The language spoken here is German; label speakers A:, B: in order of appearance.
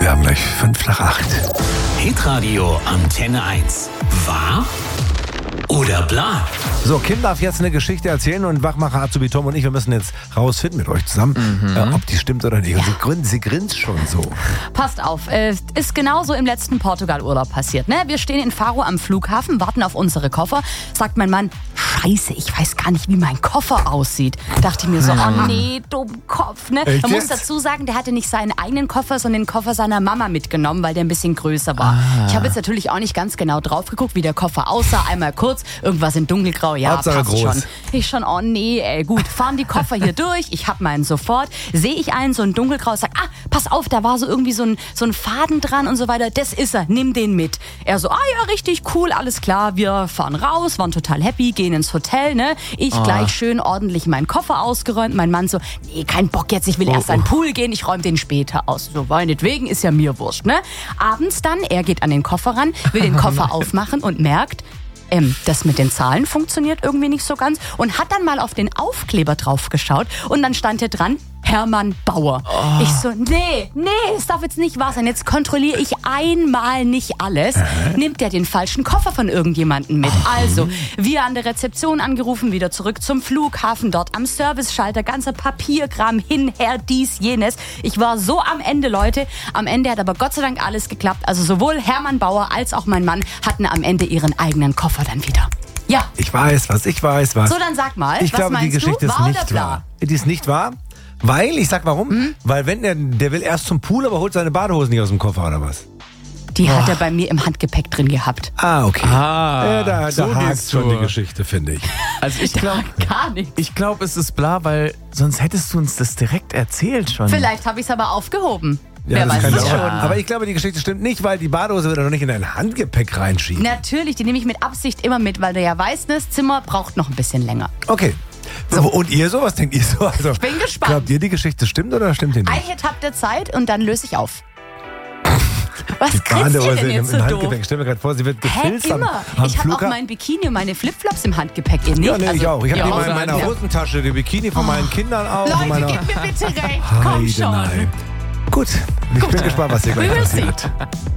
A: Wir haben gleich 7:55.
B: Hitradio Antenne 1. Wahr oder bla?
A: So, Kim darf jetzt eine Geschichte erzählen und Wachmacher Azubi Tom und ich, wir müssen jetzt rausfinden mit euch zusammen, ob die stimmt oder nicht. Und sie grinst schon so.
C: Passt auf, ist genauso im letzten Portugal-Urlaub passiert. Ne? Wir stehen in Faro am Flughafen, warten auf unsere Koffer. Sagt mein Mann, Scheiße, ich weiß gar nicht, wie mein Koffer aussieht. Dachte ich mir so, oh nee, Dummkopf. Ne? Man muss dazu sagen, der hatte nicht seinen eigenen Koffer, sondern den Koffer seiner Mama mitgenommen, weil der ein bisschen größer war. Ich habe jetzt natürlich auch nicht ganz genau drauf geguckt, wie der Koffer aussah. Einmal kurz, irgendwas in dunkelgrau, ja,
A: Hauptsache
C: passt
A: groß.
C: schon. Ich schon, oh nee, ey, gut, fahren die Koffer hier durch, ich hab meinen sofort, sehe ich einen, so ein dunkelgrau, sag, pass auf, da war so irgendwie so ein Faden dran und so weiter, das ist er, nimm den mit. Er so, ja, richtig cool, alles klar, wir fahren raus, waren total happy, gehen ins Hotel, ne? Ich gleich schön ordentlich meinen Koffer ausgeräumt, mein Mann so, nee, kein Bock jetzt, ich will erst an den Pool gehen, ich räume den später aus. So, meinetwegen, ist ja mir wurscht, ne? Abends dann, er geht an den Koffer ran, will den Koffer aufmachen und merkt, das mit den Zahlen funktioniert irgendwie nicht so ganz und hat dann mal auf den Aufkleber drauf geschaut und dann stand hier dran, Hermann Bauer. Ich so, nee, es darf jetzt nicht wahr sein. Jetzt kontrolliere ich einmal nicht alles. Nimmt der den falschen Koffer von irgendjemandem mit. Also, wir an der Rezeption angerufen, wieder zurück zum Flughafen, dort am Serviceschalter, ganzer Papierkram, hinher, dies, jenes. Ich war so am Ende, Leute. Am Ende hat aber Gott sei Dank alles geklappt. Also sowohl Hermann Bauer als auch mein Mann hatten am Ende ihren eigenen Koffer dann wieder. Ja.
A: Ich weiß was.
C: So, dann sag mal,
A: ich
C: was
A: glaube,
C: meinst
A: die Geschichte
C: du?
A: ist
C: Wahr
A: nicht
C: oder bla?
A: wahr. Die ist nicht wahr, weil, ich sag warum, weil wenn der will erst zum Pool, aber holt seine Badehosen nicht aus dem Koffer oder was?
C: Die hat er bei mir im Handgepäck drin gehabt.
A: Okay. Da
D: so
A: hakt
D: geht's
A: schon
D: so.
A: die Geschichte, finde ich.
D: Also ich glaube,
C: Gar nichts.
D: es ist bla, weil sonst hättest du uns das direkt erzählt schon.
C: Vielleicht habe ich es aber aufgehoben. Wer
A: das
C: weiß
A: kann
C: das
A: auch.
C: schon.
A: Aber ich glaube, die Geschichte stimmt nicht, weil die Badehose wird er noch nicht in dein Handgepäck reinschieben.
C: Natürlich, die nehme ich mit Absicht immer mit, weil du ja weißt, das Zimmer braucht noch ein bisschen länger.
A: Okay. So. Und ihr so? Was denkt ihr so? Also, ich
C: bin gespannt.
A: Glaubt ihr, die Geschichte stimmt oder stimmt die
C: Ein
A: nicht?
C: Hit habt ihr Zeit und dann löse ich auf. Was grinst ihr
A: Badehose
C: denn
A: im
C: jetzt so doof?
A: Handgepäck. Ich stell mir gerade vor, sie wird gefilzt am
C: Immer. Ich habe auch
A: Flughafen.
C: mein Bikini und meine Flipflops im Handgepäck. Ihr nicht?
A: Ja, nee, ich auch. Ich habe
C: ihr
A: die
C: auch
A: mal in
C: so
A: meiner
C: ein-
A: Hosentasche, die Bikini von meinen Kindern auch. von
C: Leute,
A: meiner
C: gebt mir bitte recht. Komm schon.
A: Heidenei. Gut, ich bin gespannt, was ihr gleich
C: We will see.
A: passiert.